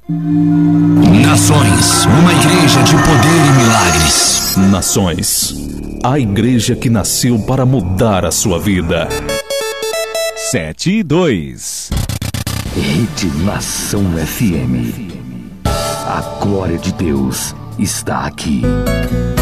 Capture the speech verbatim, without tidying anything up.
Nações, uma igreja de poder e milagres. Nações, a igreja que nasceu para mudar a sua vida. Sete e dois. Rede Nação F M. A glória de Deus está aqui.